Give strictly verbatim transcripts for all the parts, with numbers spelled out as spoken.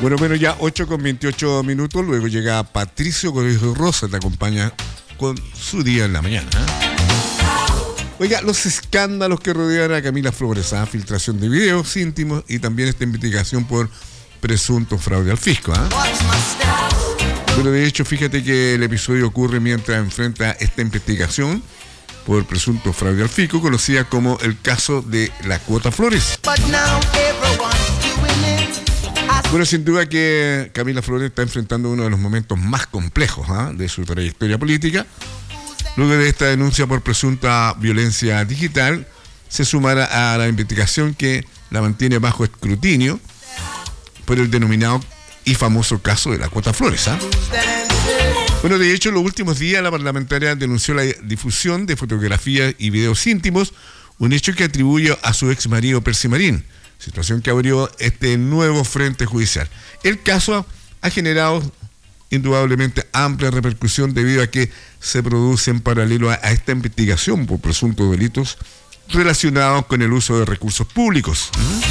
Bueno, bueno, ya ocho con veintiocho minutos. Luego llega Patricio Colegio Rosa, te acompaña con su día en la mañana. Oiga, los escándalos que rodean a Camila Flores, ¿eh? Filtración de videos íntimos y también esta investigación por presunto fraude al fisco. ¿eh? Bueno, de hecho, fíjate que el episodio ocurre mientras enfrenta esta investigación por presunto fraude al fisco, conocida como el caso de la cuota Flores. Bueno, sin duda que Camila Flores está enfrentando uno de los momentos más complejos ¿eh? de su trayectoria política. Luego de esta denuncia por presunta violencia digital, se sumará a la investigación que la mantiene bajo escrutinio por el denominado y famoso caso de la cuota Flores. ¿eh? Bueno, de hecho, en los últimos días la parlamentaria denunció la difusión de fotografías y videos íntimos, un hecho que atribuye a su ex marido Percy Marín, situación que abrió este nuevo frente judicial. El caso ha generado indudablemente amplia repercusión debido a que se produce en paralelo a, a esta investigación por presuntos delitos relacionados con el uso de recursos públicos.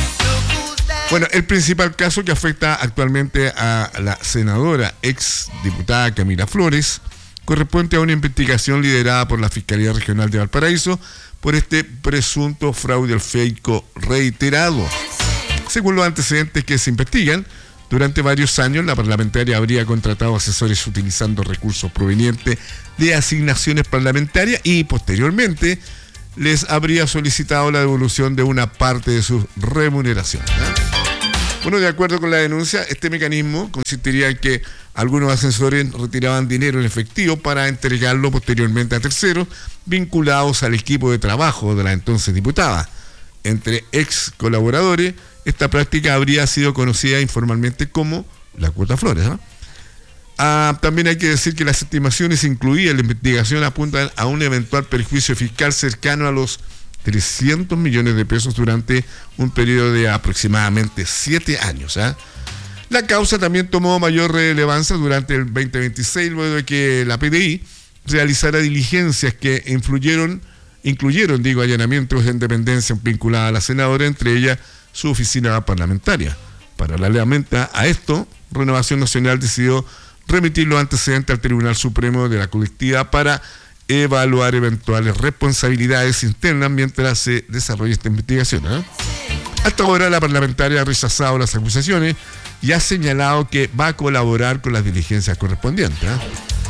¿Mm? Bueno, el principal caso que afecta actualmente a la senadora ex diputada Camila Flores corresponde a una investigación liderada por la Fiscalía Regional de Valparaíso por este presunto fraude al fisco reiterado. Según los antecedentes que se investigan, durante varios años la parlamentaria habría contratado asesores utilizando recursos provenientes de asignaciones parlamentarias y posteriormente les habría solicitado la devolución de una parte de sus remuneraciones. ¿eh? Bueno, de acuerdo con la denuncia, este mecanismo consistiría en que algunos asesores retiraban dinero en efectivo para entregarlo posteriormente a terceros vinculados al equipo de trabajo de la entonces diputada. Entre ex colaboradores, esta práctica habría sido conocida informalmente como la cuota Flores. ¿no? Ah, también hay que decir que las estimaciones incluidas en la investigación apuntan a un eventual perjuicio fiscal cercano a los trescientos millones de pesos durante un periodo de aproximadamente siete años. ¿eh? La causa también tomó mayor relevancia durante el veinte veintiséis, luego de que la P D I realizara diligencias que influyeron, incluyeron, digo, allanamientos en dependencias vinculadas a la senadora, entre ellas su oficina parlamentaria. Paralelamente a esto, Renovación Nacional decidió remitir los antecedentes al Tribunal Supremo de la colectividad para evaluar eventuales responsabilidades internas mientras se desarrolla esta investigación. ¿eh? Hasta ahora la parlamentaria ha rechazado las acusaciones y ha señalado que va a colaborar con las diligencias correspondientes. ¿eh?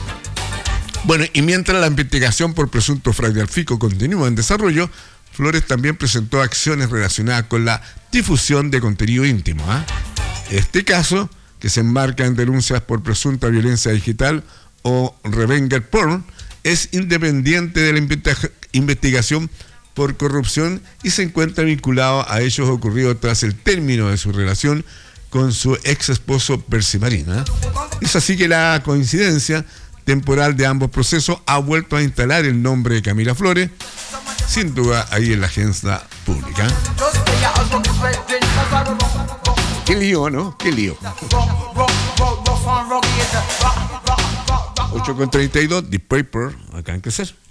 Bueno, y mientras la investigación por presunto fraude al fisco continúa en desarrollo, Flores también presentó acciones relacionadas con la difusión de contenido íntimo. ¿eh? Este caso, que se enmarca en denuncias por presunta violencia digital o revenge porn, es independiente de la investigación por corrupción y se encuentra vinculado a hechos ocurridos tras el término de su relación con su ex esposo Percy Marín. ¿eh? Es así que la coincidencia temporal de ambos procesos ha vuelto a instalar el nombre de Camila Flores, sin duda ahí en la agenda pública. Qué lío, ¿no? Qué lío. ocho con treinta y dos, The Paper, acá en Crecer.